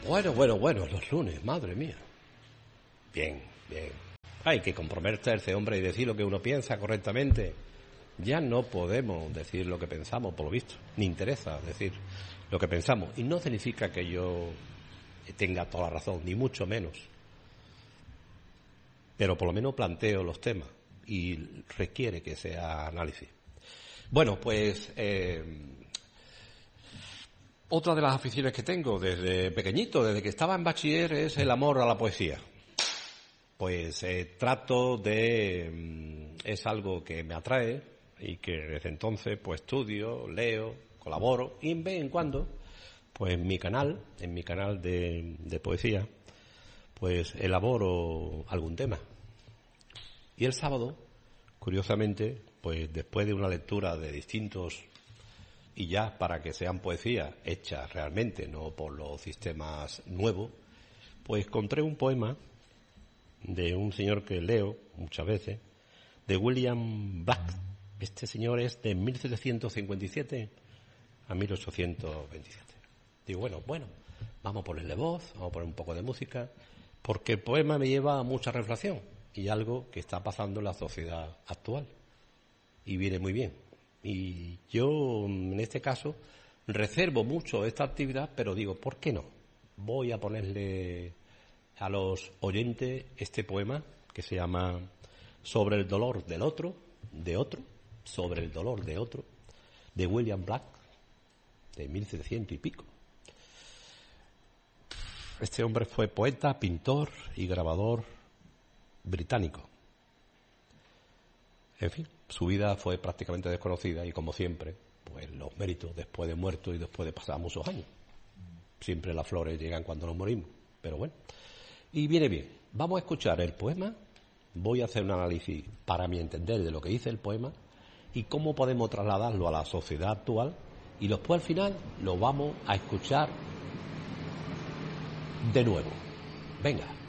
Bueno, los lunes, madre mía. Bien. Hay que comprometerse, hombre, y decir lo que uno piensa correctamente. Ya no podemos decir lo que pensamos, por lo visto. Ni interesa decir lo que pensamos. Y no significa que yo tenga toda la razón, ni mucho menos. Pero por lo menos planteo los temas y requiere que sea análisis. Bueno, pues otra de las aficiones que tengo desde pequeñito, desde que estaba en bachiller, es el amor a la poesía. Pues trato de... es algo que me atrae y que desde entonces pues estudio, leo, colaboro y de vez en cuando pues en mi canal de poesía pues elaboro algún tema. Y el sábado, curiosamente, pues después de una lectura de distintos, y ya para que sean poesías hechas realmente, no por los sistemas nuevos, pues encontré un poema de un señor que leo muchas veces, de William Black. Este señor es de 1757 a 1827. Digo, bueno, vamos a ponerle voz, vamos a poner un poco de música, porque el poema me lleva a mucha reflexión y algo que está pasando en la sociedad actual. Y viene muy bien. Y yo, en este caso, reservo mucho esta actividad, pero digo, ¿por qué no? Voy a ponerle a los oyentes este poema que se llama Sobre el dolor del otro, sobre el dolor de otro, de William Black, de 1700 y pico. Este hombre fue poeta, pintor y grabador británico. En fin, su vida fue prácticamente desconocida y, como siempre, pues los méritos después de muerto y después de pasar muchos años. Siempre las flores llegan cuando nos morimos, pero bueno. Y viene bien. Vamos a escuchar el poema. Voy a hacer un análisis, para mi entender, de lo que dice el poema y cómo podemos trasladarlo a la sociedad actual. Y después, al final, lo vamos a escuchar de nuevo. Venga.